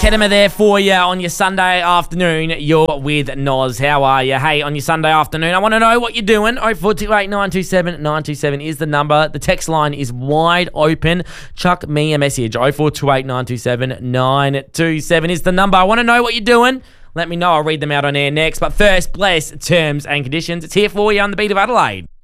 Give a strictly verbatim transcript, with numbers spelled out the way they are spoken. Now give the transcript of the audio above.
Kedema there for you on your Sunday afternoon. You're with Noz. How are you? Hey, on your Sunday afternoon, I want to know what you're doing. oh four two eight, nine two seven, nine two seven is the number. The text line is wide open. Chuck me a message. oh four two eight, nine two seven, nine two seven is the number. I want to know what you're doing. Let me know. I'll read them out on air next. But first, bless terms and conditions. It's here for you on the Beat of Adelaide.